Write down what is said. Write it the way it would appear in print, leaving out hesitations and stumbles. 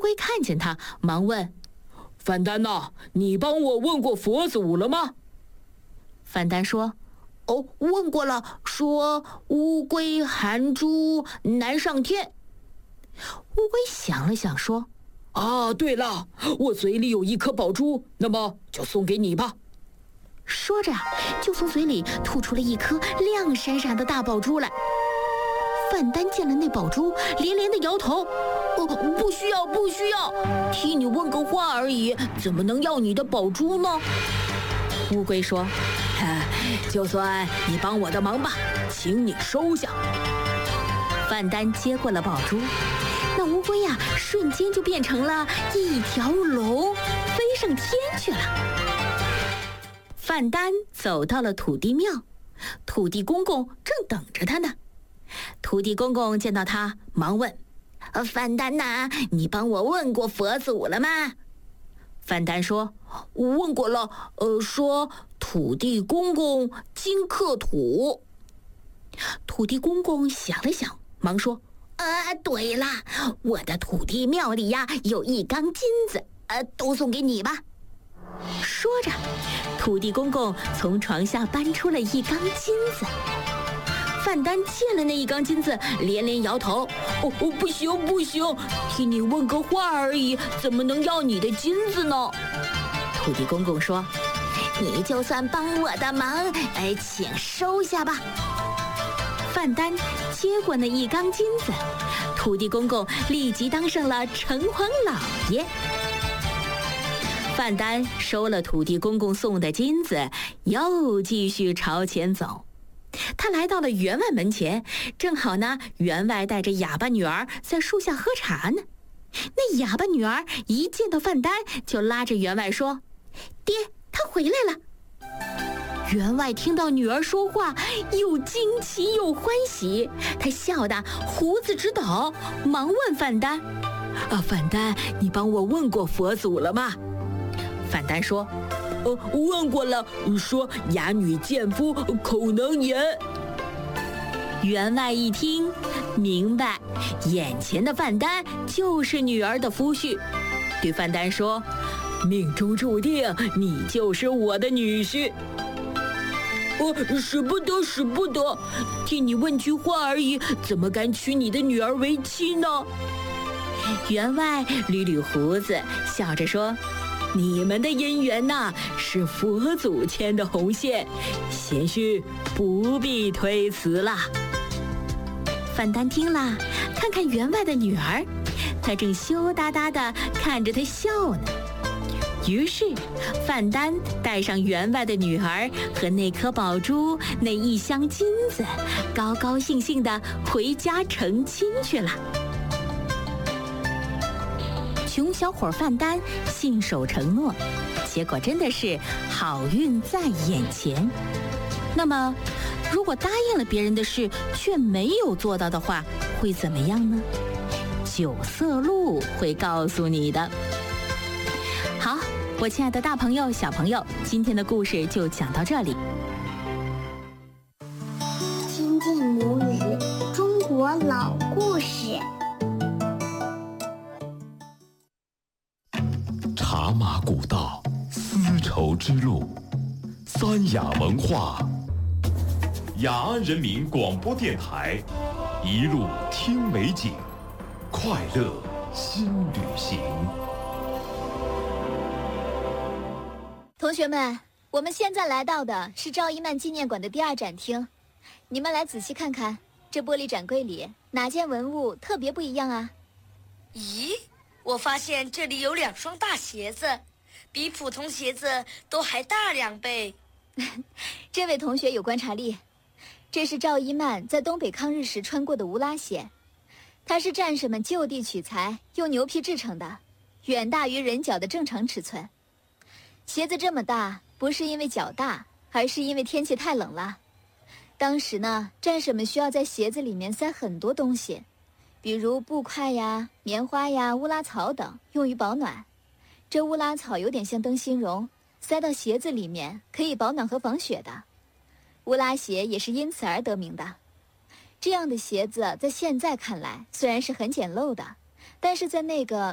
龟看见他，忙问： 范丹呐，你帮我问过佛祖了吗？ 范丹说： 哦，问过了，说乌龟含珠难上天。 乌龟想了想说： 对了，我嘴里有一颗宝珠，那么就送给你吧。 说着就从嘴里吐出了一颗亮闪闪的大宝珠来。范丹见了那宝珠，连连的摇头： 不需要，不需要，替你问个话而已，怎么能要你的宝珠呢？ 乌龟说： 就算你帮我的忙吧，请你收下。 范丹接过了宝珠，那乌龟呀，瞬间就变成了一条龙，飞上天去了。范丹走到了土地庙，土地公公正等着他呢。土地公公见到他，忙问： 范丹呐，你帮我问过佛祖了吗？ 范丹说： 问过了，说土地公公金克土。 土地公公想了想，忙说： 对了，我的土地庙里呀有一缸金子，都送给你吧。 说着，土地公公从床下搬出了一缸金子。范丹见了那一缸金子，连连摇头： 不行不行，替你问个话而已，怎么能要你的金子呢？ 土地公公说： 你就算帮我的忙，请收下吧。 范丹接过那一缸金子，土地公公立即当上了城隍老爷。范丹收了土地公公送的金子，又继续朝前走。他来到了员外门前，正好呢，员外带着哑巴女儿在树下喝茶呢。那哑巴女儿一见到范丹，就拉着员外说：爹，他回来了。员外听到女儿说话，又惊奇又欢喜，他笑得胡子直抖，忙问范丹： 范丹，你帮我问过佛祖了吗？ 范丹说： 问过了，说哑女见夫，口能言。 员外一听，明白眼前的范丹就是女儿的夫婿，对范丹说： 命中注定，你就是我的女婿。使不得，使不得，替你问句话而已，怎么敢娶你的女儿为妻呢？ 员外捋捋胡子，笑着说： 你们的姻缘呐，是佛祖牵的红线，贤婿不必推辞了。 范丹听了，看看员外的女儿，他正羞答答地看着他笑呢。于是范丹带上员外的女儿和那颗宝珠、那一箱金子，高高兴兴地回家成亲去了。穷小伙范丹信守承诺，结果真的是好运在眼前。那么如果答应了别人的事却没有做到的话，会怎么样呢？九色鹿会告诉你的。好，我亲爱的大朋友小朋友，今天的故事就讲到这里。 亲近母语，中国老故事。 茶马古道，丝绸之路，三雅文化。雅安人民广播电台，一路听美景，快乐新旅行。 同学们，我们现在来到的是赵一曼纪念馆的第二展厅，你们来仔细看看，这玻璃展柜里哪件文物特别不一样啊？ 咦，我发现这里有2双大鞋子，比普通鞋子都还大2倍。 这位同学有观察力。这是赵一曼在东北抗日时穿过的无拉鞋，它是战士们就地取材，用牛皮制成的，远大于人脚的正常尺寸。鞋子这么大，不是因为脚大，而是因为天气太冷了。当时呢，战士们需要在鞋子里面塞很多东西，比如布块呀、棉花呀、乌拉草等，用于保暖。这乌拉草有点像灯芯绒，塞到鞋子里面可以保暖和防雪的。乌拉鞋也是因此而得名的。这样的鞋子在现在看来虽然是很简陋的，但是在那个